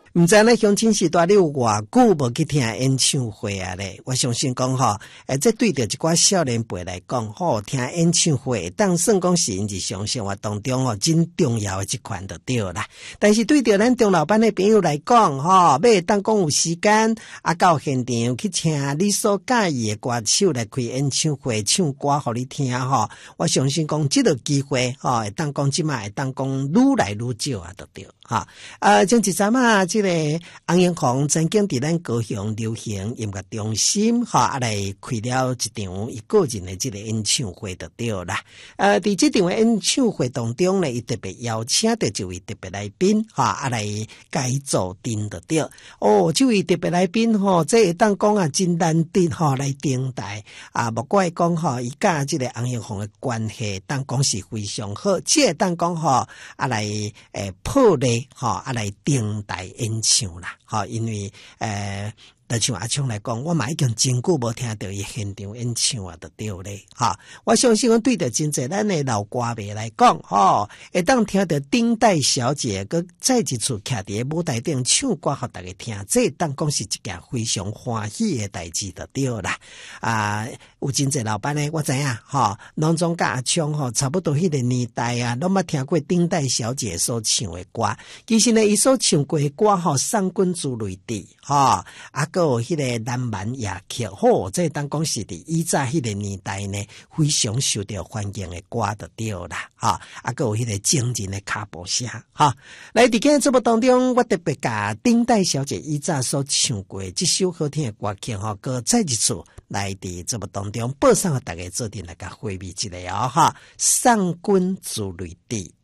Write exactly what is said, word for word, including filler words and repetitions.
毋知咧乡亲时代你有偌久无去听演唱会啊咧？我相信讲吼，诶，这对着一寡少年辈来讲，吼，听演唱会当算讲是因日常生活当中吼真重要的一款就对啦。但是对着咱中老班的朋友来讲，吼，要当讲有时间啊，到现场去听你所介意的歌手来开演唱会唱歌互你听吼，我相信讲这个机会吼，会当讲即卖会当讲愈来愈少啊，就对哈。呃，前一阵啊，这个洪英红曾经伫咱高雄流行音乐中心哈，啊来开了一场伊个人的这个演唱会就对啦。呃，伫这场演唱会当中呢，伊特别邀请到一位特别来宾哈，啊来改造阵就对。哦，这位特别来宾吼，这会当讲啊真难得吼来登台啊，莫怪讲吼，伊甲这个洪英红的关系当讲是非常好，这会当讲吼啊来诶破例吼啊来登台演唱啦，吼，因为诶。就像阿昌来讲，我嘛已经真久无听到伊现场演唱啊，就对咧，哈！我相信我对着真侪咱的老歌迷来讲，吼，会当听到丁代小姐佮再一次徛伫舞台顶唱歌，互大家听，这当讲是一件非常欢喜的代志，就对啦。啊，有真侪老板呢，我知影，吼，拢总甲阿昌吼，差不多迄个年代啊，拢捌听过丁代小姐所唱的歌。其实呢，伊所唱过的歌吼，三君子类地，吼，啊。有迄个南蛮夜曲，吼，这当讲是伫以早迄个年代呢，非常受到欢迎的歌就对啦，哈，啊，个有迄个惊人的卡步声，哈。来伫今日节目当中，我特别甲丁代小姐以早所唱过这首好听的歌曲，吼，个再一次来伫节目当中播送给大家做阵来甲回味一下哦，哈，上君子类地。